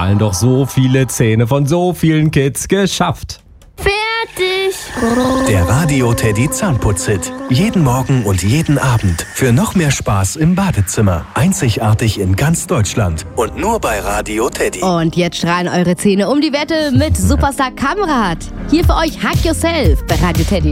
strahlen doch so viele Zähne von so vielen Kids. Geschafft! Fertig! Der Radio Teddy Zahnputz-Hit. Jeden Morgen und jeden Abend. Für noch mehr Spaß im Badezimmer. Einzigartig in ganz Deutschland. Und nur bei Radio Teddy. Und jetzt strahlen eure Zähne um die Wette mit Superstar Kamrat. Hier für euch Hack Yourself bei Radio Teddy.